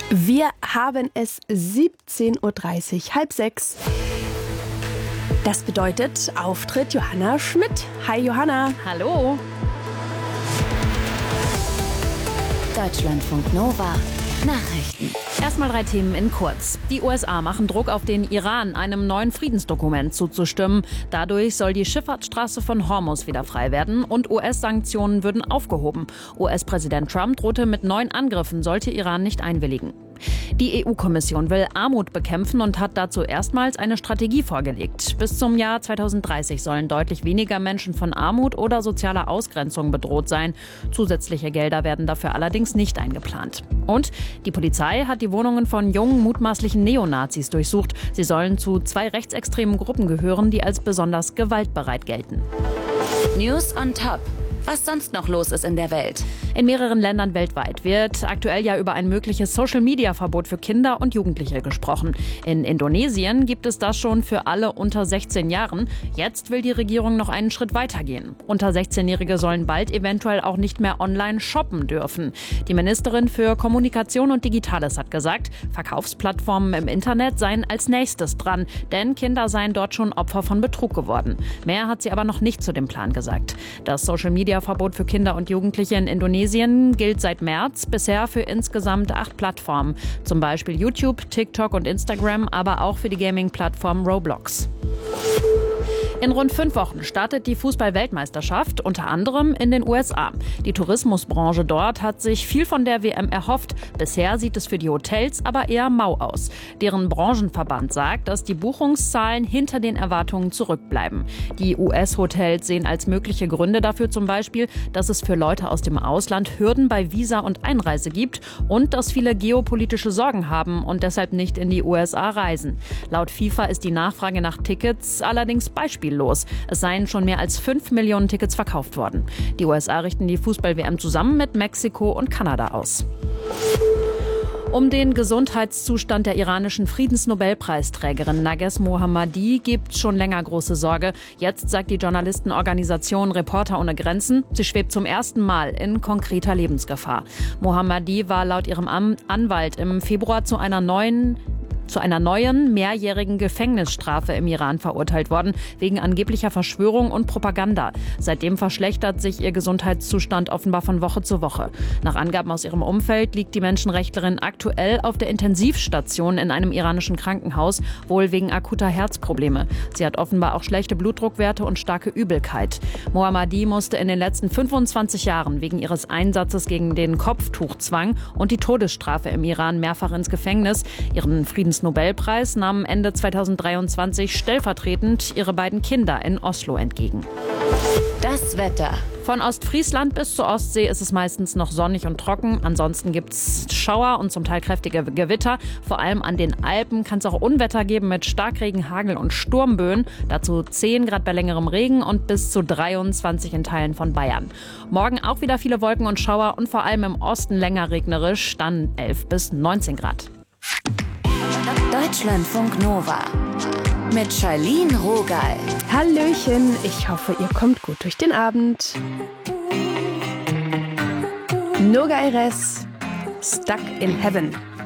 Wir haben es 17.30 Uhr, halb sechs. Das bedeutet Auftritt Johanna Schmidt. Hi Johanna. Hallo. Deutschlandfunk Nova. Nachrichten. Erstmal 3 Themen in kurz. Die USA machen Druck auf den Iran, einem neuen Friedensdokument zuzustimmen. Dadurch soll die Schifffahrtsstraße von Hormuz wieder frei werden und US-Sanktionen würden aufgehoben. US-Präsident Trump drohte mit neuen Angriffen, sollte Iran nicht einwilligen. Die EU-Kommission will Armut bekämpfen und hat dazu erstmals eine Strategie vorgelegt. Bis zum Jahr 2030 sollen deutlich weniger Menschen von Armut oder sozialer Ausgrenzung bedroht sein. Zusätzliche Gelder werden dafür allerdings nicht eingeplant. Und die Polizei hat die Wohnungen von jungen, mutmaßlichen Neonazis durchsucht. Sie sollen zu 2 rechtsextremen Gruppen gehören, die als besonders gewaltbereit gelten. News on Top. Was sonst noch los ist in der Welt. In mehreren Ländern weltweit wird aktuell ja über ein mögliches Social-Media-Verbot für Kinder und Jugendliche gesprochen. In Indonesien gibt es das schon für alle unter 16 Jahren. Jetzt will die Regierung noch einen Schritt weitergehen. Unter 16-Jährige sollen bald eventuell auch nicht mehr online shoppen dürfen. Die Ministerin für Kommunikation und Digitales hat gesagt, Verkaufsplattformen im Internet seien als nächstes dran, denn Kinder seien dort schon Opfer von Betrug geworden. Mehr hat sie aber noch nicht zu dem Plan gesagt. Das Social-Media-Verbot für Kinder und Jugendliche in Indonesien gilt seit März, bisher für insgesamt 8 Plattformen. Zum Beispiel YouTube, TikTok und Instagram, aber auch für die Gaming-Plattform Roblox. In rund 5 Wochen startet die Fußball-Weltmeisterschaft, unter anderem in den USA. Die Tourismusbranche dort hat sich viel von der WM erhofft. Bisher sieht es für die Hotels aber eher mau aus. Deren Branchenverband sagt, dass die Buchungszahlen hinter den Erwartungen zurückbleiben. Die US-Hotels sehen als mögliche Gründe dafür zum Beispiel, dass es für Leute aus dem Ausland Hürden bei Visa und Einreise gibt und dass viele geopolitische Sorgen haben und deshalb nicht in die USA reisen. Laut FIFA ist die Nachfrage nach Tickets allerdings beispiellos. Es seien schon mehr als 5 Millionen Tickets verkauft worden. Die USA richten die Fußball-WM zusammen mit Mexiko und Kanada aus. Um den Gesundheitszustand der iranischen Friedensnobelpreisträgerin Narges Mohammadi gibt es schon länger große Sorge. Jetzt sagt die Journalistenorganisation Reporter ohne Grenzen, sie schwebt zum ersten Mal in konkreter Lebensgefahr. Mohammadi war laut ihrem Anwalt im Februar zu einer neuen mehrjährigen Gefängnisstrafe im Iran verurteilt worden, wegen angeblicher Verschwörung und Propaganda. Seitdem verschlechtert sich ihr Gesundheitszustand offenbar von Woche zu Woche. Nach Angaben aus ihrem Umfeld liegt die Menschenrechtlerin aktuell auf der Intensivstation in einem iranischen Krankenhaus, wohl wegen akuter Herzprobleme. Sie hat offenbar auch schlechte Blutdruckwerte und starke Übelkeit. Mohammadi musste in den letzten 25 Jahren wegen ihres Einsatzes gegen den Kopftuchzwang und die Todesstrafe im Iran mehrfach ins Gefängnis. Ihren Friedensnobelpreis nahmen Ende 2023 stellvertretend ihre beiden Kinder in Oslo entgegen. Das Wetter. Von Ostfriesland bis zur Ostsee ist es meistens noch sonnig und trocken. Ansonsten gibt es Schauer und zum Teil kräftige Gewitter. Vor allem an den Alpen kann es auch Unwetter geben mit Starkregen, Hagel und Sturmböen. Dazu 10 Grad bei längerem Regen und bis zu 23 in Teilen von Bayern. Morgen auch wieder viele Wolken und Schauer und vor allem im Osten länger regnerisch, dann 11 bis 19 Grad. Deutschlandfunk Nova mit Charlene Rogal. Hallöchen, ich hoffe, ihr kommt gut durch den Abend. Noga Aires, Stuck in Heaven.